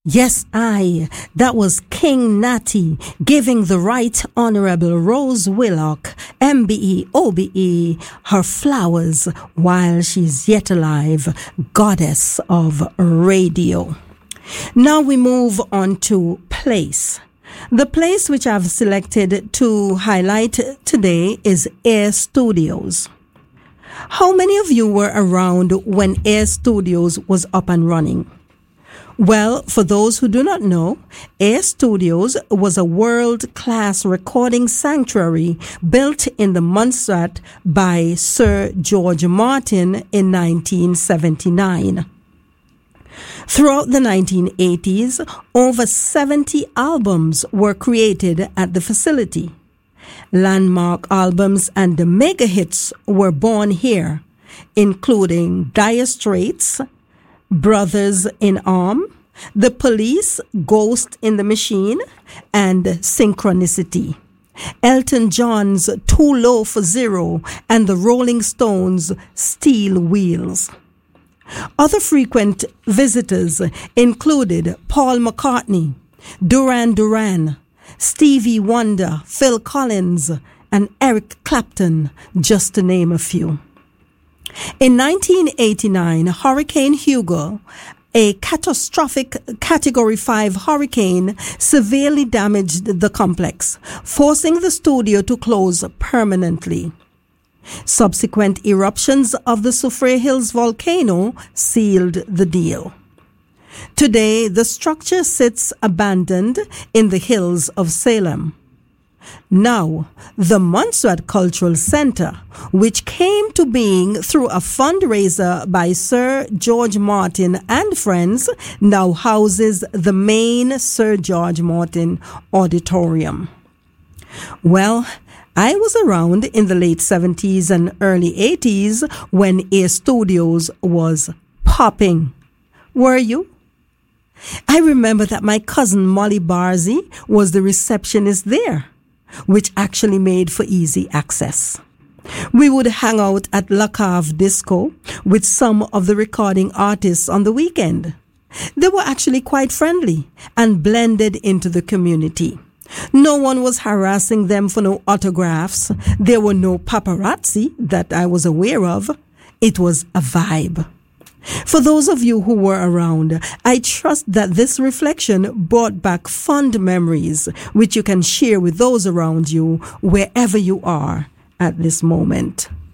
Yes, that was King Natty giving the Right Honorable Rose Willock, MBE, OBE, her flowers while she's yet alive, goddess of radio. Now we move on to place. The place which I've selected to highlight today is Air Studios. How many of you were around when Air Studios was up and running? Well, for those who do not know, Air Studios was a world-class recording sanctuary built in the Montserrat by Sir George Martin in 1979. Throughout the 1980s, over 70 albums were created at the facility. Landmark albums and the mega hits were born here, including Dire Straits, Brothers in Arm, The Police, Ghost in the Machine, and Synchronicity. Elton John's Too Low for Zero and the Rolling Stones' Steel Wheels. Other frequent visitors included Paul McCartney, Duran Duran, Stevie Wonder, Phil Collins, and Eric Clapton, just to name a few. In 1989, Hurricane Hugo, a catastrophic Category 5 hurricane, severely damaged the complex, forcing the studio to close permanently. Subsequent eruptions of the Soufriere Hills volcano sealed the deal. Today, the structure sits abandoned in the hills of Salem. Now, the Montserrat Cultural Center, which came to being through a fundraiser by Sir George Martin and friends, now houses the main Sir George Martin Auditorium. Well, I was around in the late 70s and early 80s when Air Studios was popping. Were you? I remember that my cousin Molly Barzy was the receptionist there, which actually made for easy access. We would hang out at La Cave Disco with some of the recording artists on the weekend. They were actually quite friendly and blended into the community. No one was harassing them for no autographs. There were no paparazzi that I was aware of. It was a vibe. For those of you who were around, I trust that this reflection brought back fond memories, which you can share with those around you wherever you are at this moment.